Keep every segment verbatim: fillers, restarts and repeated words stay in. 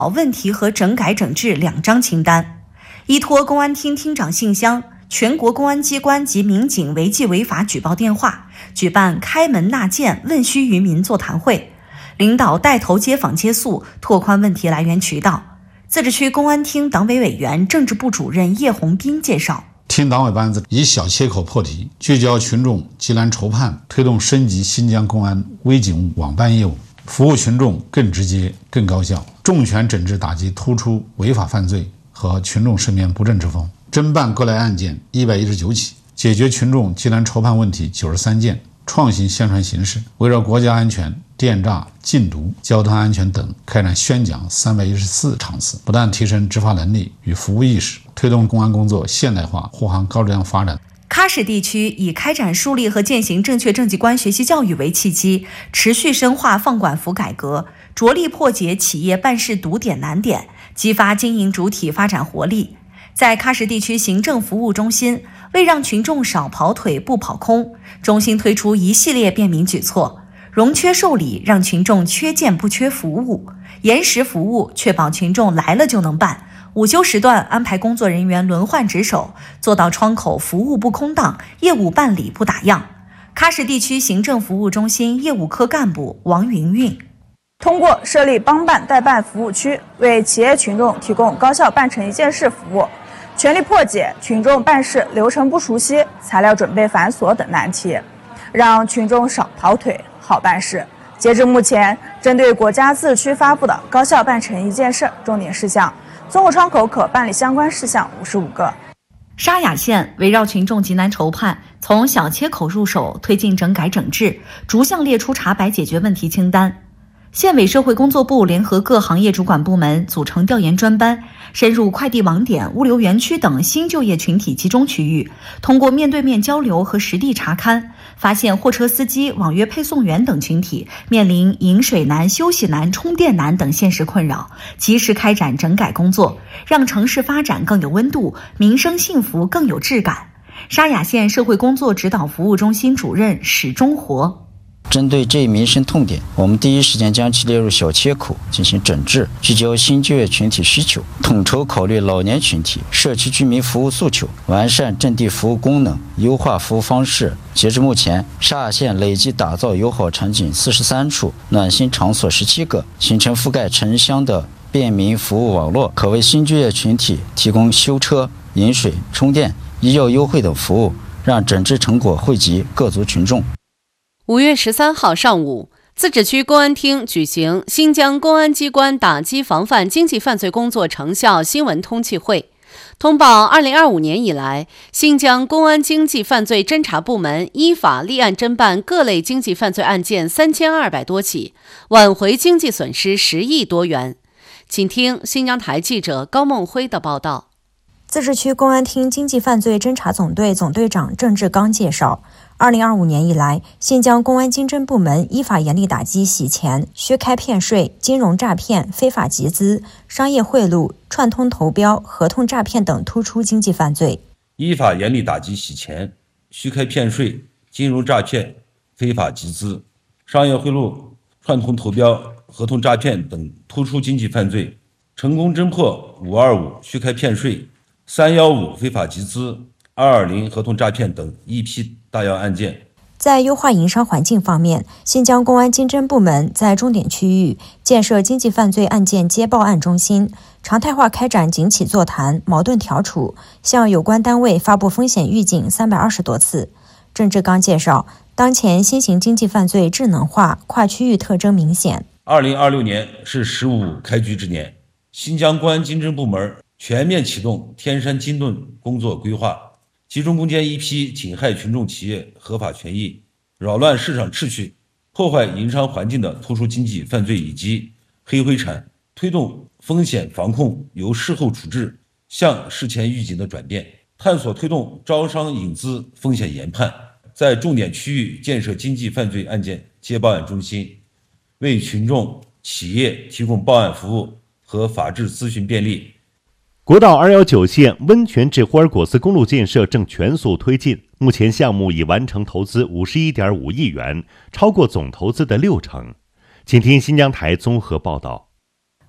问题和整改整治两张清单，依托公安厅厅长信箱、全国公安机关及民警违纪违法举报电话，举办开门纳谏问需于民座谈会，领导带头接访接诉，拓宽问题来源渠道。自治区公安厅党委委员、政治部主任叶红斌介绍， 厅党委班子以小切口破题，聚焦群众急难筹判，推动升级新疆公安危警网办业务，服务群众更直接、更高效，重拳整治打击突出违法犯罪和群众身边不正之风，侦办各类案件一百一十九起，解决群众急难筹判问题九十三件，创新宣传形式，围绕国家安全、电诈、禁毒、交通安全等开展宣讲三百一十四场次，不断提升执法能力与服务意识，推动公安工作现代化、护航高质量发展。 喀什地区以开展树立和践行正确政绩观学习教育为契机，持续深化放管服改革，着力破解企业办事堵点难点，激发经营主体发展活力。在喀什地区行政服务中心，为让群众少跑腿不跑空，中心推出一系列便民举措，容缺受理，让群众缺件不缺服务，延时服务，确保群众来了就能办。午休时段安排工作人员轮换值守，做到窗口服务不空档，业务办理不打烊。喀什地区行政服务中心业务科干部王云云， 通过设立帮办代办服务区，为企业群众提供高效办成一件事服务，全力破解群众办事流程不熟悉、材料准备繁琐等难题，让群众少跑腿、好办事。截至目前，针对国家自治区发布的高效办成一件事重点事项，综合窗口可办理相关事项五十五个。 沙雅县围绕群众急难筹判，从小切口入手，推进整改整治，逐项列出查白解决问题清单。县委社会工作部联合各行业主管部门组成调研专班，深入快递网点、物流园区等新就业群体集中区域，通过面对面交流和实地查勘，发现货车司机、网约配送员等群体面临饮水难、休息难、充电难等现实困扰，及时开展整改工作，让城市发展更有温度，民生幸福更有质感。沙雅县社会工作指导服务中心主任史忠活， 针对这一民生痛点，我们第一时间将其列入小切口进行整治，聚焦新就业群体需求，统筹考虑老年群体、社区居民服务诉求，完善阵地服务功能，优化服务方式。截至目前，沙雅县累计打造友好场景四十三处，暖心场所十七个，形成覆盖城乡的便民服务网络，可为新就业群体提供修车、饮水、充电、医药优惠等服务，让整治成果惠及各族群众。 五月十三号上午，自治区公安厅举行新疆公安机关打击防范经济犯罪工作成效新闻通气会，通报二零二五年以来，新疆公安经济犯罪侦查部门依法立案侦办各类经济犯罪案件三千二百多起，挽回经济损失十亿多元。请听新疆台记者高梦辉的报道。 自治区公安厅经济犯罪侦查总队总队长郑志刚介绍，二零二五年以来，新疆公安经侦部门依法严厉打击洗钱、虚开骗税、金融诈骗、非法集资、商业贿赂、串通投标、合同诈骗等突出经济犯罪， 依法严厉打击洗钱、虚开骗税、金融诈骗、非法集资、商业贿赂、串通投标、合同诈骗等突出经济犯罪，成功侦破五二五虚开骗税、三一五非法集资、二二零合同诈骗等一批大要案件。 在优化营商环境方面，新疆公安经侦部门在重点区域建设经济犯罪案件接报案中心，常态化开展警企座谈、矛盾调处，向有关单位发布风险预警三百二十多次。郑志刚介绍，当前新型经济犯罪智能化、跨区域特征明显。 二零二六年是十五开局之年，新疆公安经侦部门全面启动天山金盾工作规划，集中攻坚一批侵害群众企业合法权益、扰乱市场秩序、破坏营商环境的突出经济犯罪以及黑灰产，推动风险防控由事后处置向事前预警的转变，探索推动招商引资风险研判，在重点区域建设经济犯罪案件接报案中心，为群众企业提供报案服务和法治咨询便利。 国道二一九线温泉至霍尔果斯公路建设正全速推进，目前项目已完成投资 五十一点五亿元，超过总投资的六成。请听新疆台综合报道。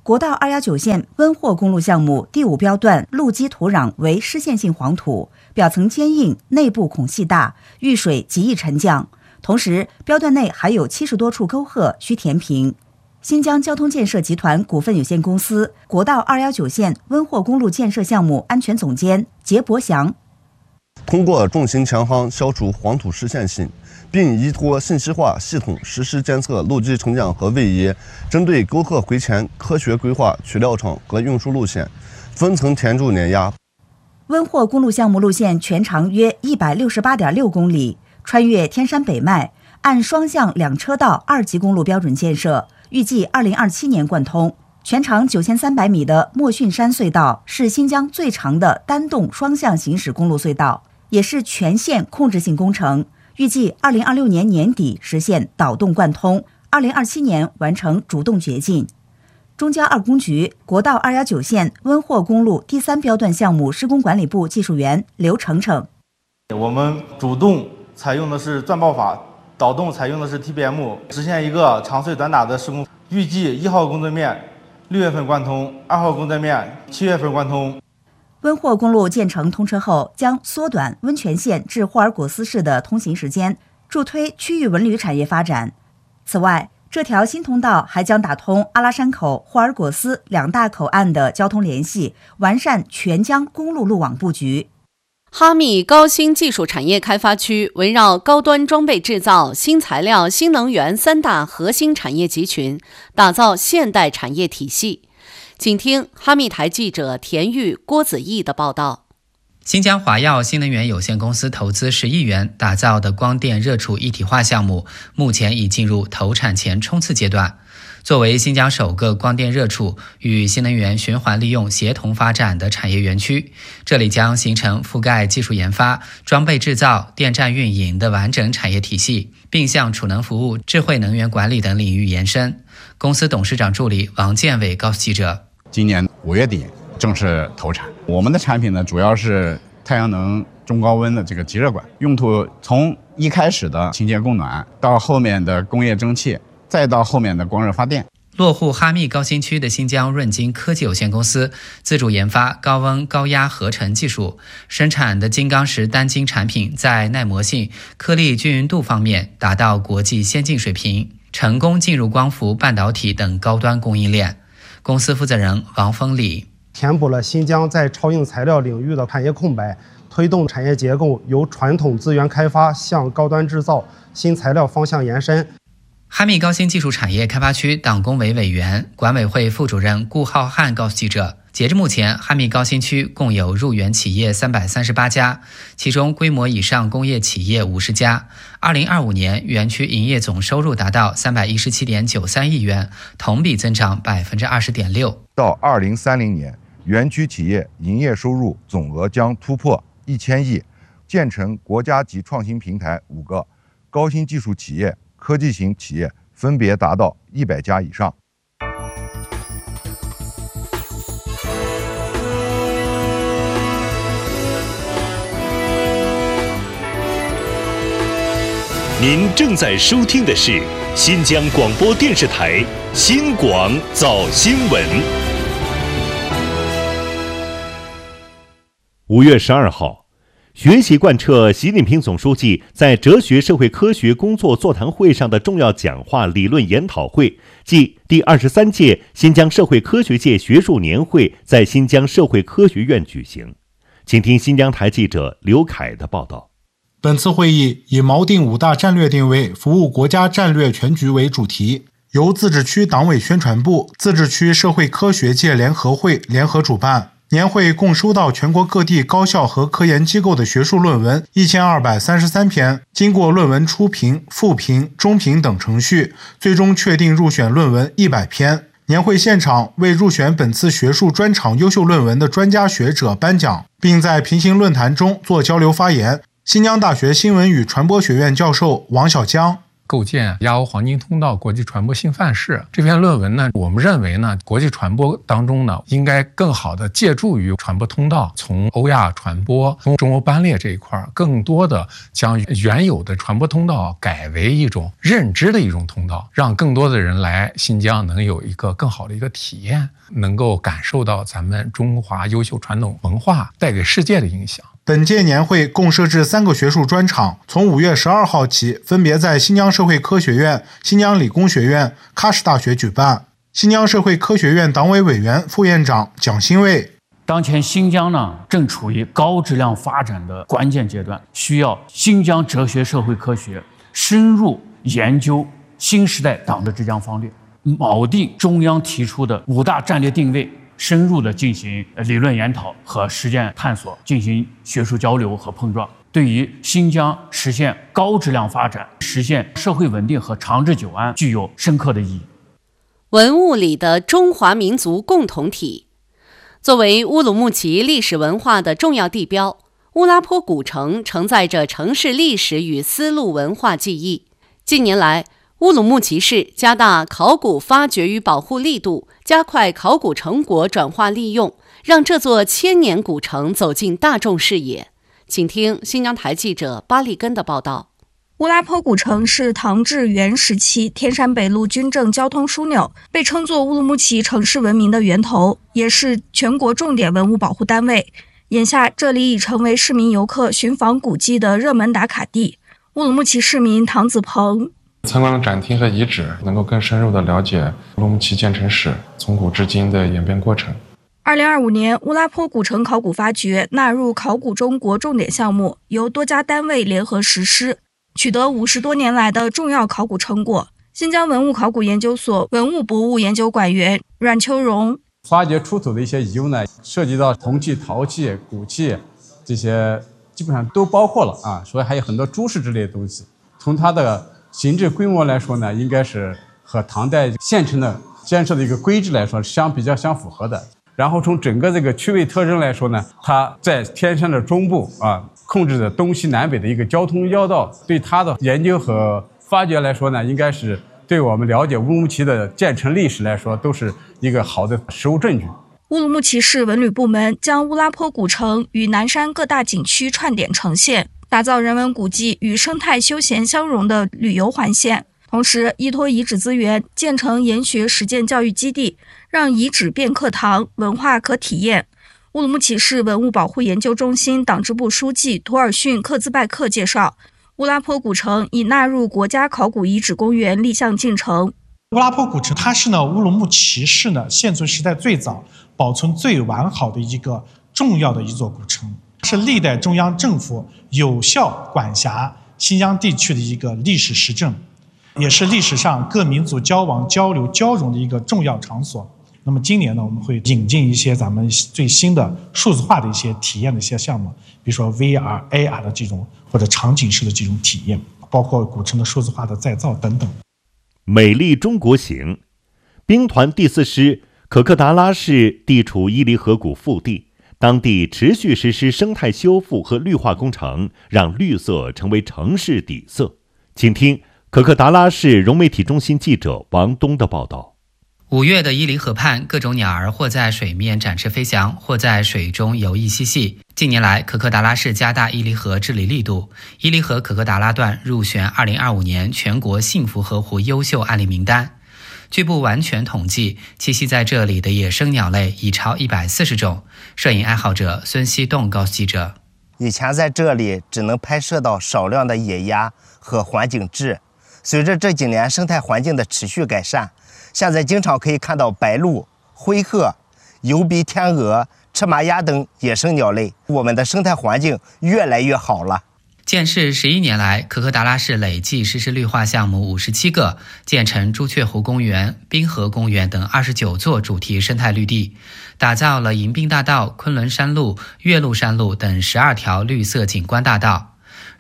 国道二一九线温霍公路项目第五标段路基土壤为湿陷性黄土，表层坚硬，内部孔隙大，遇水极易沉降。同时，标段内还有七十多处沟壑需填平。新疆交通建设集团股份有限公司国道二一九线温霍公路建设项目安全总监杰伯祥： 通过重型强夯消除黄土湿陷性，并依托信息化系统实时监测路基沉降和位移，针对沟壑回填科学规划取料场和运输路线，分层填筑碾压。 温霍公路项目路线全长约一百六十八点六公里，穿越天山北脉，按双向两车道二级公路标准建设，预计二零二七年贯通。全长九千三百米的莫逊山隧道是新疆最长的单洞双向行驶公路隧道，也是全线控制性工程。预计二零二六年年底实现导洞贯通，二零二七年完成主动掘进。中交二工局国道二一九线温霍公路第三标段项目施工管理部技术员刘程程： 我们主动采用的是钻爆法，导洞采用的是 T B M， 实现一个长隧短打的施工。预计一号工作面六月份贯通，二号工作面七月份贯通。 温霍公路建成通车后，将缩短温泉县至霍尔果斯市的通行时间，助推区域文旅产业发展。此外，这条新通道还将打通阿拉山口、霍尔果斯两大口岸的交通联系，完善全疆公路路网布局。 哈密高新技术产业开发区围绕高端装备制造、新材料、新能源三大核心产业集群，打造现代产业体系。请听哈密台记者田玉、郭子毅的报道。 新疆华耀新能源有限公司投资十亿元打造的光电热储一体化项目，目前已进入投产前冲刺阶段。作为新疆首个光电热储与新能源循环利用协同发展的产业园区，这里将形成覆盖技术研发、装备制造、电站运营的完整产业体系，并向储能服务、智慧能源管理等领域延伸。公司董事长助理王建伟告诉记者， 今年五月底正式投产。我们的产品呢，主要是太阳能中高温的这个集热管，用途从一开始的清洁供暖，到后面的工业蒸汽，再到后面的光热发电。 落户哈密高新区的新疆润金科技有限公司自主研发高温高压合成技术，生产的金刚石单晶产品在耐磨性、颗粒均匀度方面达到国际先进水平，成功进入光伏、半导体等高端供应链。公司负责人王峰礼： 填补了新疆在超硬材料领域的产业空白，推动产业结构由传统资源开发向高端制造、新材料方向延伸。 哈密高新技术产业开发区党工委委员、管委会副主任顾浩瀚告诉记者，截至目前，哈密高新区共有入园企业三百三十八家，其中规模以上工业企业五十家。二零二五年，园区营业总收入达到三百一十七点九三亿元，同比增长百分之二十点六。 到二零三零年，园区企业营业收入总额将突破一千亿，建成国家级创新平台五个，高新技术企业、科技型企业分别达到一百家以上。 您正在收听的是新疆广播电视台新广早新闻。五月十二号，学习贯彻习近平总书记在哲学社会科学工作座谈会上的重要讲话理论研讨会暨第二十三届新疆社会科学界学术年会在新疆社会科学院举行。请听新疆台记者刘凯的报道。 本次会议以锚定五大战略定位，服务国家战略全局为主题，由自治区党委宣传部、自治区社会科学界联合会联合主办。年会共收到全国各地高校和科研机构的学术论文一千二百三十三篇，经过论文初评、复评、中评等程序，最终确定入选论文一百篇。年会现场为入选本次学术专场优秀论文的专家学者颁奖，并在平行论坛中做交流发言。新疆大学新闻与传播学院教授王小江： 构建亚欧黄金通道国际传播新范式。这篇论文呢，我们认为呢，国际传播当中呢，应该更好的借助于传播通道，从欧亚传播、从中欧班列这一块，更多的将原有的传播通道改为一种认知的一种通道，让更多的人来新疆能有一个更好的一个体验，能够感受到咱们中华优秀传统文化带给世界的影响。 本届年会共设置三个学术专场，从五月十二号起，分别在新疆社会科学院、新疆理工学院、喀什大学举办。新疆社会科学院党委委员、副院长蒋新卫： 当前新疆呢，正处于高质量发展的关键阶段，需要新疆哲学社会科学深入研究新时代党的治疆方略，锚定中央提出的五大战略定位，深入的进行理论研讨和实践探索，进行学术交流和碰撞，对于新疆实现高质量发展、实现社会稳定和长治久安具有深刻的意义。 文物里的中华民族共同体。作为乌鲁木齐历史文化的重要地标，乌拉坡古城承载着城市历史与丝路文化记忆。近年来，乌鲁木齐市加大考古发掘与保护力度，加快考古成果转化利用，让这座千年古城走进大众视野。请听新疆台记者巴利根的报道。 乌拉坡古城是唐至元时期天山北路军政交通枢纽，被称作乌鲁木齐城市文明的源头，也是全国重点文物保护单位。眼下，这里已成为市民游客寻访古迹的热门打卡地。乌鲁木齐市民唐子鹏： 参观了展厅和遗址，能够更深入地了解乌鲁木齐建城史从古至今的演变过程。 二零二五年，乌拉坡古城考古发掘纳入考古中国重点项目，由多家单位联合实施，取得五十多年来的重要考古成果。新疆文物考古研究所文物博物研究馆员阮秋荣： 发掘出土的一些遗物呢，涉及到铜器、陶器、骨器，这些基本上都包括了啊，所以还有很多珠饰之类的东西。从它的形制规模来说呢，应该是和唐代县城的建设的一个规制来说相比较相符合的。然后从整个这个区位特征来说呢，它在天山的中部啊，控制着东西南北的一个交通要道，对它的研究和发掘来说呢，应该是对我们了解乌鲁木齐的建成历史来说，都是一个好的实物证据。 乌鲁木齐市文旅部门将乌拉坡古城与南山各大景区串点呈现，打造人文古迹与生态休闲相融的旅游环线。同时，依托遗址资源，建成研学实践教育基地，让遗址变课堂，文化可体验。乌鲁木齐市文物保护研究中心党支部书记图尔逊克兹拜克介绍，乌拉坡古城已纳入国家考古遗址公园立项进程。 乌拉坡古城，它是呢乌鲁木齐市呢现存时代最早、保存最完好的一个重要的一座古城，是历代中央政府有效管辖新疆地区的一个历史实证，也是历史上各民族交往、交流、交融的一个重要场所。那么今年呢，我们会引进一些咱们最新的数字化的一些体验的一些项目，比如说 V R、A R 的这种或者场景式的这种体验，包括古城的数字化的再造等等。 美丽中国行，兵团第四师可克达拉市地处伊犁河谷腹地，当地持续实施生态修复和绿化工程，让绿色成为城市底色。请听可克达拉市融媒体中心记者王东的报道。 五月的伊犁河畔，各种鸟儿或在水面展翅飞翔，或在水中游弋嬉戏。近年来，可克达拉市加大伊犁河治理力度，伊犁河可克达拉段入选二零二五年全国幸福河湖优秀案例名单。据不完全统计，栖息在这里的野生鸟类已超一百四十种。摄影爱好者孙希栋告诉记者， 以前在这里只能拍摄到少量的野鸭和环境雉，随着这几年生态环境的持续改善，现在经常可以看到白鹭、灰鹤、疣鼻天鹅、赤麻鸭等野生鸟类，我们的生态环境越来越好了。 建市十一年来，可克达拉市累计实施绿化项目五十七个，建成朱雀湖公园、滨河公园等二十九座主题生态绿地，打造了迎宾大道、昆仑山路、岳麓山路等十二条绿色景观大道。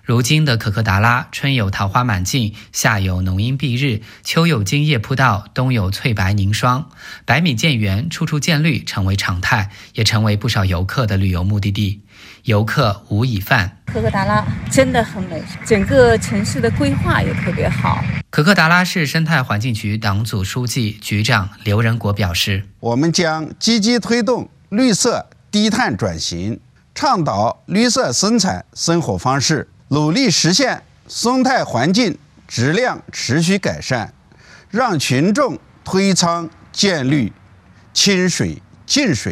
如今的可可达拉，春有桃花满径，夏有浓荫蔽日，秋有茎叶铺道，冬有翠白凝霜，百米见圆，处处见绿，成为常态，也成为不少游客的旅游目的地。游客吴以范， 可可达拉真的很美，整个城市的规划也特别好。 可可达拉市生态环境局党组书记、局长刘仁国表示， 我们将积极推动绿色低碳转型，倡导绿色生产生活方式，努力实现生态环境质量持续改善，让群众推倡见绿、清水、净水。